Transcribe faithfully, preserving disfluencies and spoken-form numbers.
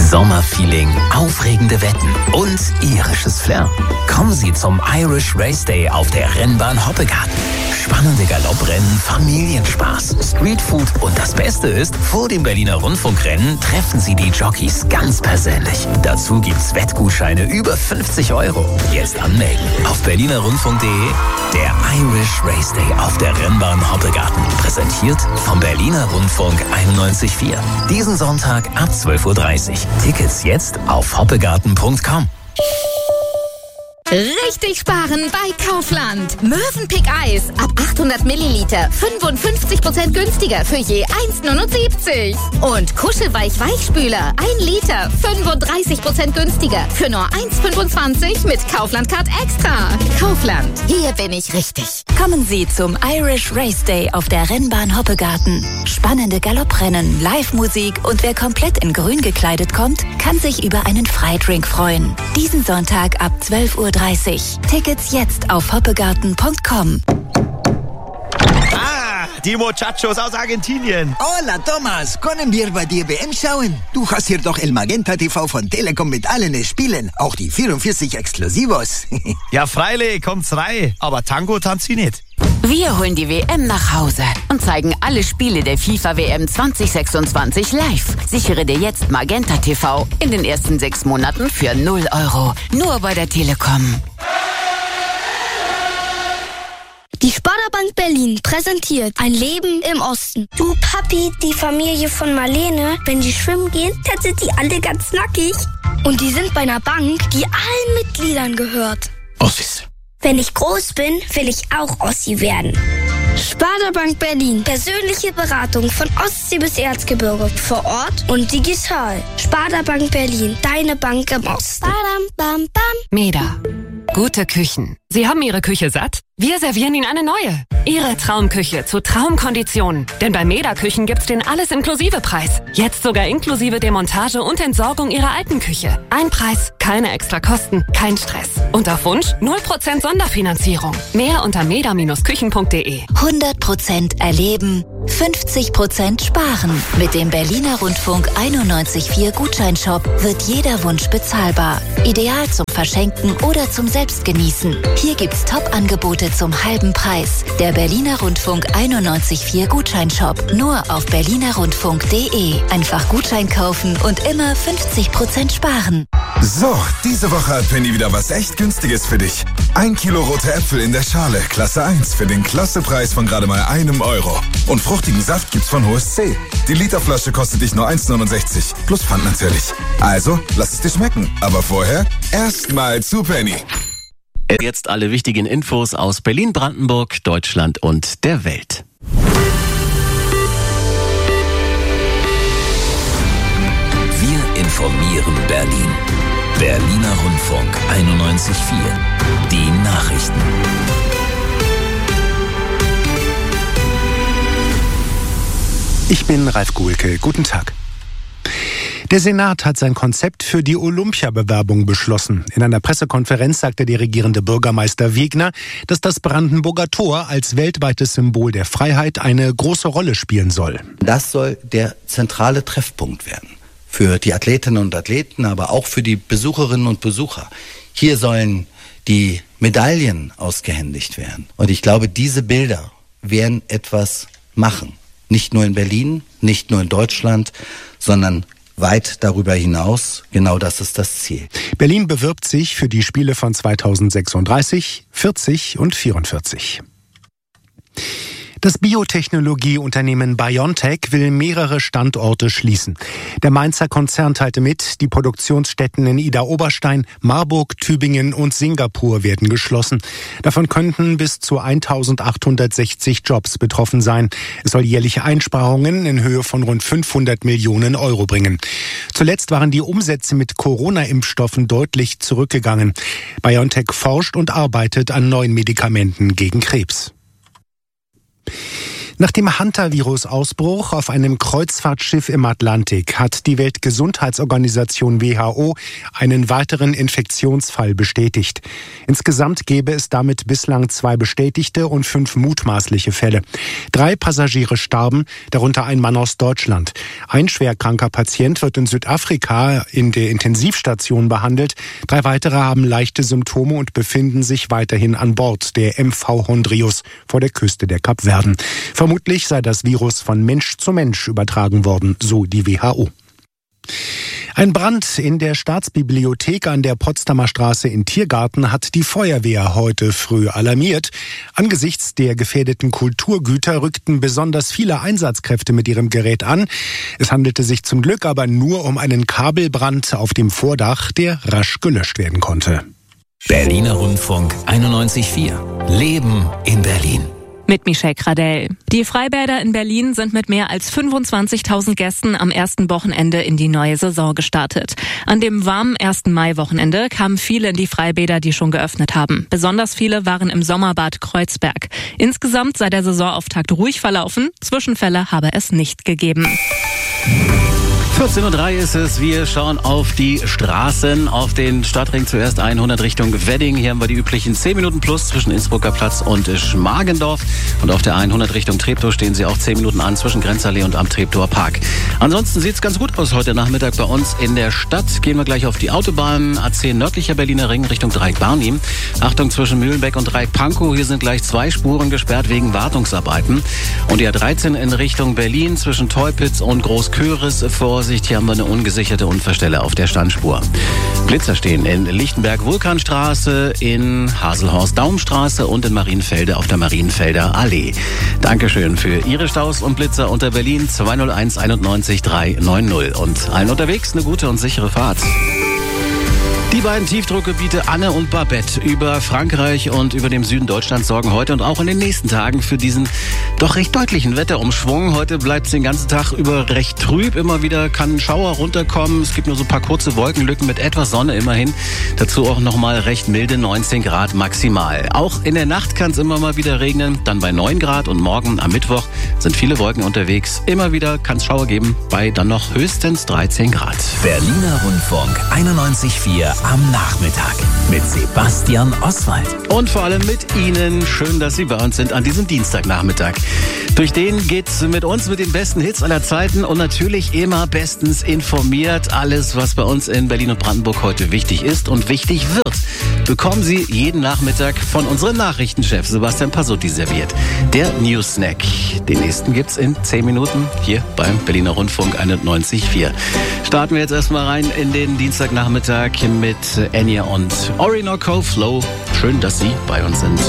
Sommerfeeling, aufregende Wetten und irisches Flair. Kommen Sie zum Irish Race Day auf der Rennbahn Hoppegarten. Spannende Galopprennen, Familienspaß, Streetfood und das Beste ist, vor dem Berliner Rundfunkrennen treffen Sie die Jockeys ganz persönlich. Dazu gibt's Wettgutscheine über fünfzig Euro. Jetzt anmelden auf berliner rundfunk punkt de. Der Irish Race Day auf der Rennbahn Hoppegarten. Präsentiert vom Berliner Rundfunk einundneunzig Komma vier. Diesen Sonntag ab zwölf Uhr dreißig. Tickets jetzt auf hoppegarten punkt com. Richtig sparen bei Kaufland. Mövenpick Eis ab achthundert Milliliter fünfundfünfzig Prozent günstiger für je eins Komma neunundsiebzig. Und Kuschelweich Weichspüler ein Liter fünfunddreißig Prozent günstiger für nur eins Komma fünfundzwanzig mit Kaufland Card Extra. Kaufland, hier bin ich richtig. Kommen Sie zum Irish Race Day auf der Rennbahn Hoppegarten. Spannende Galopprennen, Live-Musik und wer komplett in grün gekleidet kommt, kann sich über einen Freidrink freuen. Diesen Sonntag ab zwölf Uhr dreißig. Tickets jetzt auf hoppegarten punkt com. Ah, die Muchachos aus Argentinien. Hola, Thomas. Können wir bei dir W M schauen? Du hast hier doch El Magenta T V von Telekom mit allen Spielen. Auch die vierundvierzig Exklusivos. Ja, freilich, kommt's rein. Aber Tango tanzt sie nicht. Wir holen die W M nach Hause und zeigen alle Spiele der FIFA W M zwanzig sechsundzwanzig live. Sichere dir jetzt Magenta T V in den ersten sechs Monaten für null Euro. Nur bei der Telekom. Die Sparda-Bank Berlin präsentiert ein Leben im Osten. Du Papi, die Familie von Marlene, wenn die schwimmen gehen, dann sind die alle ganz nackig. Und die sind bei einer Bank, die allen Mitgliedern gehört. Ossis. Wenn ich groß bin, will ich auch Ossi werden. Sparda-Bank Berlin. Persönliche Beratung von Ostsee bis Erzgebirge. Vor Ort und digital. Sparda-Bank Berlin. Deine Bank im Osten. Badam, bam, bam. Meda. Gute Küchen. Sie haben Ihre Küche satt? Wir servieren Ihnen eine neue. Ihre Traumküche zu Traumkonditionen. Denn bei Meda Küchen gibt's den Alles-Inklusive-Preis. Jetzt sogar inklusive Demontage und Entsorgung Ihrer alten Küche. Ein Preis, keine extra Kosten, kein Stress. Und auf Wunsch null Prozent Sonderfinanzierung. Mehr unter meda Bindestrich küchen punkt de. hundert Prozent erleben, fünfzig Prozent sparen. Mit dem Berliner Rundfunk einundneunzig Komma vier Gutscheinshop wird jeder Wunsch bezahlbar. Ideal zum Verschenken oder zum Selbstgenießen. Hier gibt's Top-Angebote zum halben Preis. Der Berliner Rundfunk einundneunzig Komma vier Gutscheinshop. Nur auf berliner rundfunk punkt de. Einfach Gutschein kaufen und immer fünfzig Prozent sparen. So, diese Woche hat Penny wieder was echt Günstiges für dich. Ein Kilo rote Äpfel in der Schale, Klasse eins, für den Klassepreis von gerade mal einem Euro. Und fruchtigen Saft gibt's von H O S C. Die Literflasche kostet dich nur eins Komma neunundsechzig, plus Pfand natürlich. Also, lass es dir schmecken. Aber vorher erstmal zu Penny. Jetzt alle wichtigen Infos aus Berlin, Brandenburg, Deutschland und der Welt. Wir informieren Berlin. Berliner Rundfunk einundneunzig Komma vier. Die Nachrichten. Ich bin Ralf Guhlke. Guten Tag. Der Senat hat sein Konzept für die Olympiabewerbung beschlossen. In einer Pressekonferenz sagte der regierende Bürgermeister Wegner, dass das Brandenburger Tor als weltweites Symbol der Freiheit eine große Rolle spielen soll. Das soll der zentrale Treffpunkt werden. Für die Athletinnen und Athleten, aber auch für die Besucherinnen und Besucher. Hier sollen die Medaillen ausgehändigt werden. Und ich glaube, diese Bilder werden etwas machen. Nicht nur in Berlin, nicht nur in Deutschland, sondern weit darüber hinaus. Genau das ist das Ziel. Berlin bewirbt sich für die Spiele von zweitausendsechsunddreißig, vierzig und vierundvierzig. Das Biotechnologieunternehmen BioNTech will mehrere Standorte schließen. Der Mainzer Konzern teilte mit, die Produktionsstätten in Idar-Oberstein, Marburg, Tübingen und Singapur werden geschlossen. Davon könnten bis zu eintausendachthundertsechzig Jobs betroffen sein. Es soll jährliche Einsparungen in Höhe von rund fünfhundert Millionen Euro bringen. Zuletzt waren die Umsätze mit Corona-Impfstoffen deutlich zurückgegangen. BioNTech forscht und arbeitet an neuen Medikamenten gegen Krebs. Nach dem Hantavirus-Ausbruch auf einem Kreuzfahrtschiff im Atlantik hat die Weltgesundheitsorganisation W H O einen weiteren Infektionsfall bestätigt. Insgesamt gäbe es damit bislang zwei bestätigte und fünf mutmaßliche Fälle. Drei Passagiere starben, darunter ein Mann aus Deutschland. Ein schwerkranker Patient wird in Südafrika in der Intensivstation behandelt. Drei weitere haben leichte Symptome und befinden sich weiterhin an Bord der M V Hondrius vor der Küste der Kapverden. Vermutlich sei das Virus von Mensch zu Mensch übertragen worden, so die W H O. Ein Brand in der Staatsbibliothek an der Potsdamer Straße in Tiergarten hat die Feuerwehr heute früh alarmiert. Angesichts der gefährdeten Kulturgüter rückten besonders viele Einsatzkräfte mit ihrem Gerät an. Es handelte sich zum Glück aber nur um einen Kabelbrand auf dem Vordach, der rasch gelöscht werden konnte. Berliner Rundfunk einundneunzig Komma vier. Leben in Berlin. Mit Michelle Gradell. Die Freibäder in Berlin sind mit mehr als fünfundzwanzigtausend Gästen am ersten Wochenende in die neue Saison gestartet. An dem warmen ersten Mai-Wochenende kamen viele in die Freibäder, die schon geöffnet haben. Besonders viele waren im Sommerbad Kreuzberg. Insgesamt sei der Saisonauftakt ruhig verlaufen. Zwischenfälle habe es nicht gegeben. vierzehn Uhr drei ist es. Wir schauen auf die Straßen, auf den Stadtring zuerst hundert Richtung Wedding. Hier haben wir die üblichen zehn Minuten plus zwischen Innsbrucker Platz und Schmargendorf. Und auf der hundert Richtung Treptow stehen sie auch zehn Minuten an zwischen Grenzallee und am Treptower Park. Ansonsten sieht es ganz gut aus heute Nachmittag bei uns in der Stadt. Gehen wir gleich auf die Autobahn. A zehn nördlicher Berliner Ring Richtung Dreieck Barnim. Achtung zwischen Mühlenbeck und Dreieck Pankow. Hier sind gleich zwei Spuren gesperrt wegen Wartungsarbeiten. Und die A dreizehn in Richtung Berlin zwischen Teupitz und Großköris. Vorsicht, hier haben wir eine ungesicherte Unfallstelle auf der Standspur. Blitzer stehen in Lichtenberg-Vulkanstraße, in Haselhorst-Daumstraße und in Marienfelde auf der Marienfelder Allee. Dankeschön für Ihre Staus und Blitzer unter Berlin zwei null eins einundneunzig drei neun null. Und allen unterwegs eine gute und sichere Fahrt. Die beiden Tiefdruckgebiete Anne und Babette über Frankreich und über dem Süden Deutschlands sorgen heute und auch in den nächsten Tagen für diesen doch recht deutlichen Wetterumschwung. Heute bleibt es den ganzen Tag über recht trüb. Immer wieder kann ein Schauer runterkommen. Es gibt nur so ein paar kurze Wolkenlücken mit etwas Sonne immerhin. Dazu auch nochmal recht milde neunzehn Grad maximal. Auch in der Nacht kann es immer mal wieder regnen. Dann bei neun Grad und morgen am Mittwoch sind viele Wolken unterwegs. Immer wieder kann es Schauer geben bei dann noch höchstens dreizehn Grad. Berliner Rundfunk einundneunzig Komma vier am Nachmittag mit Sebastian Oswald. Und vor allem mit Ihnen. Schön, dass Sie bei uns sind an diesem Dienstagnachmittag. Durch den geht's mit uns mit den besten Hits aller Zeiten und natürlich immer bestens informiert. Alles, was bei uns in Berlin und Brandenburg heute wichtig ist und wichtig wird, bekommen Sie jeden Nachmittag von unserem Nachrichtenchef Sebastian Passutti serviert. Der News Snack. Den nächsten gibt's in zehn Minuten hier beim Berliner Rundfunk einundneunzig Komma vier. Starten wir jetzt erstmal rein in den Dienstagnachmittag mit Enya und Orinoco Flow. Schön, dass Sie bei uns sind.